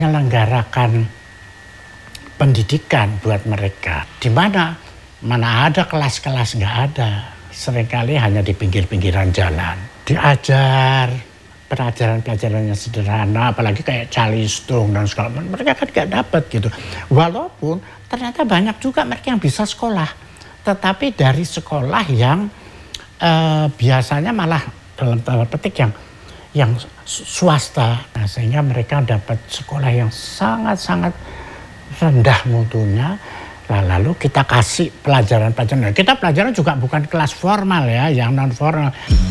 menyelenggarakan pendidikan buat mereka. Di mana ada kelas-kelas, nggak ada. Seringkali hanya di pinggir-pinggiran jalan. Diajar pelajaran-pelajaran yang sederhana, apalagi kayak calistung dan segala macam. Mereka kan nggak dapat gitu. Walaupun ternyata banyak juga mereka yang bisa sekolah. Tetapi dari sekolah yang biasanya malah dalam tanda petik yang swasta. Nah, sehingga mereka dapat sekolah yang sangat-sangat rendah mutunya. Lalu kita kasih pelajaran-pelajaran. Kita pelajaran juga bukan kelas formal ya, yang non formal.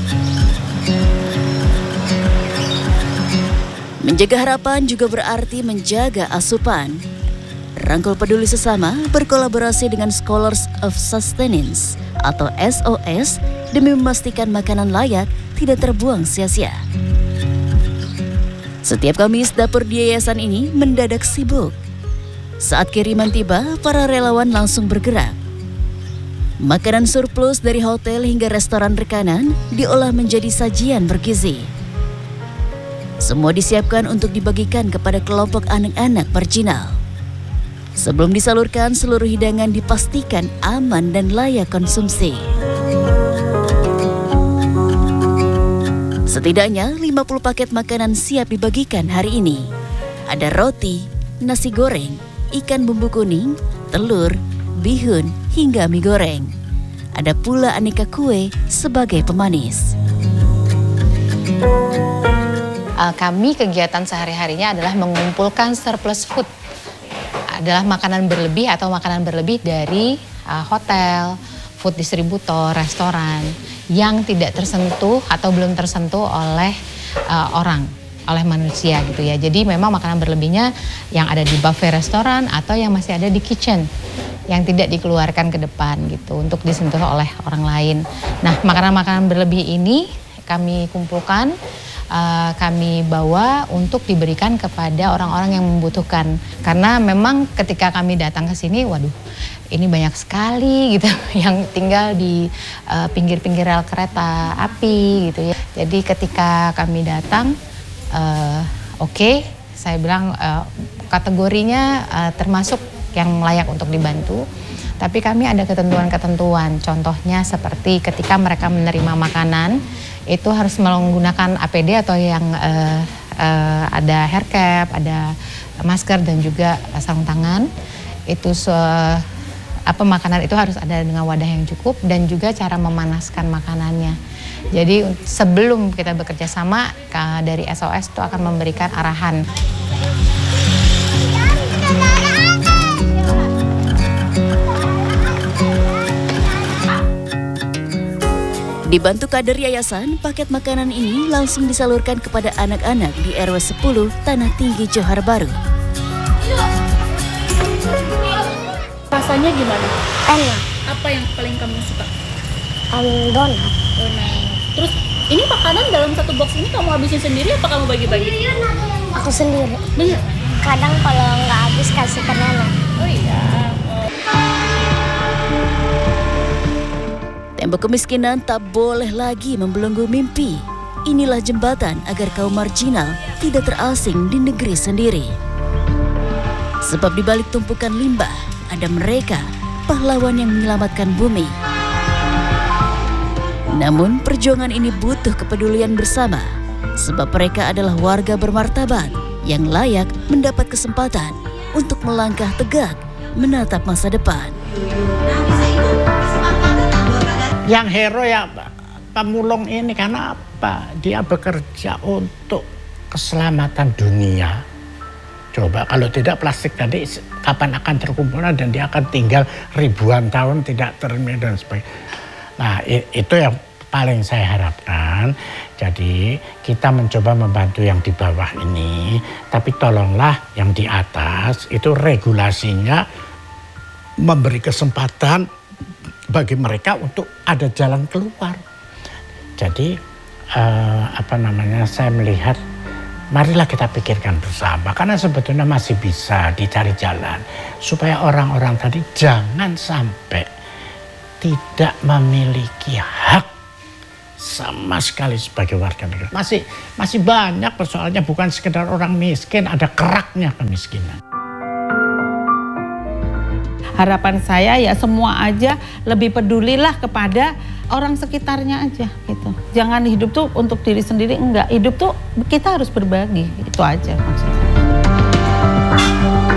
Menjaga harapan juga berarti menjaga asupan. Rangkul Peduli Sesama berkolaborasi dengan Scholars of Sustenance atau SOS demi memastikan makanan layak tidak terbuang sia-sia. Setiap Kamis dapur di yayasan ini mendadak sibuk. Saat kiriman tiba, para relawan langsung bergerak. Makanan surplus dari hotel hingga restoran rekanan diolah menjadi sajian bergizi. Semua disiapkan untuk dibagikan kepada kelompok anak-anak marginal. Sebelum disalurkan, seluruh hidangan dipastikan aman dan layak konsumsi. Setidaknya 50 paket makanan siap dibagikan hari ini. Ada roti, nasi goreng, ikan bumbu kuning, telur, bihun, hingga mie goreng. Ada pula aneka kue sebagai pemanis. Kami kegiatan sehari-harinya adalah mengumpulkan surplus food. Adalah makanan berlebih atau makanan berlebih dari hotel, food distributor, restoran yang tidak tersentuh atau belum tersentuh oleh oleh manusia gitu ya. Jadi memang makanan berlebihnya yang ada di buffet restoran atau yang masih ada di kitchen yang tidak dikeluarkan ke depan gitu untuk disentuh oleh orang lain. Nah, makanan-makanan berlebih ini kami kumpulkan, kami bawa untuk diberikan kepada orang-orang yang membutuhkan. Karena memang ketika kami datang ke sini, waduh, ini banyak sekali gitu yang tinggal di pinggir-pinggir rel kereta api gitu ya. Jadi ketika kami datang, oke, saya bilang kategorinya termasuk yang layak untuk dibantu. Tapi kami ada ketentuan-ketentuan, contohnya seperti ketika mereka menerima makanan, itu harus menggunakan APD atau yang ada hair cap, ada masker dan juga sarung tangan. Itu makanan itu harus ada dengan wadah yang cukup dan juga cara memanaskan makanannya. Jadi sebelum kita bekerja sama dari SOS itu akan memberikan arahan. Dibantu kader yayasan, paket makanan ini langsung disalurkan kepada anak-anak di RW 10 Tanah Tinggi, Johar Baru. Rasanya gimana? Enak. Apa yang paling kamu suka? Donat. Terus ini makanan dalam satu box ini kamu habisin sendiri apa kamu bagi-bagi? Aku sendiri. Bener? Kadang kalau nggak habis kasih ke nenek. Oh iya. Tembok kemiskinan tak boleh lagi membelenggu mimpi. Inilah jembatan agar kaum marginal tidak terasing di negeri sendiri. Sebab di balik tumpukan limbah, ada mereka, pahlawan yang menyelamatkan bumi. Namun perjuangan ini butuh kepedulian bersama, sebab mereka adalah warga bermartabat yang layak mendapat kesempatan untuk melangkah tegak menatap masa depan. Yang hero ya pemulung ini karena apa? Dia bekerja untuk keselamatan dunia. Coba kalau tidak plastik tadi kapan akan terkumpul dan dia akan tinggal ribuan tahun tidak termil dan sebagainya. Nah itu yang paling saya harapkan. Jadi kita mencoba membantu yang di bawah ini, tapi tolonglah yang di atas itu regulasinya memberi kesempatan bagi mereka untuk ada jalan keluar. Jadi saya melihat marilah kita pikirkan bersama karena sebetulnya masih bisa dicari jalan supaya orang-orang tadi jangan sampai tidak memiliki hak sama sekali sebagai warga negara. Masih banyak persoalannya, bukan sekedar orang miskin, ada keraknya kemiskinan. Harapan saya ya semua aja lebih pedulilah kepada orang sekitarnya aja gitu. Jangan hidup tuh untuk diri sendiri, enggak. Hidup tuh kita harus berbagi, itu aja maksudnya.